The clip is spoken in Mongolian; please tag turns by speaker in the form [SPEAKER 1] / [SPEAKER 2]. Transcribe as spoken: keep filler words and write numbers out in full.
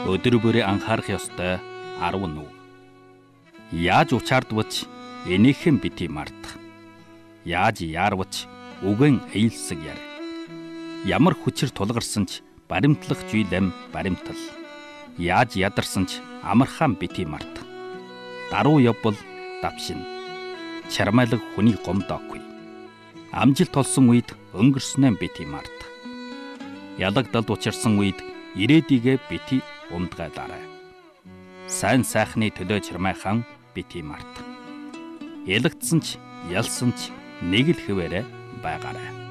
[SPEAKER 1] Өдөр бүрээ анхаарах ёстой арав нүг. Яаж учаардвч энийхэн бити мартах. Яаж яарвч үгэн эйлсэг яр. Ямар хүчээр тулгарсан ч баримтлах жийлэм баримтал. Яаж ядарсан ч амархан бити мартах. Даруй явбал давшин. Чармайлаг хүний гомдоогүй. Амжилт олсон үед өнгөрснөө бити мартах. Ялагдалд учирсан үед ирээдүйгээ бити ундгайлаарай. Сайн сайхны төлөө чармайхан бити мартах. Ялагдсан ч ялсан ч нэг л хэвээрээ байгаарай.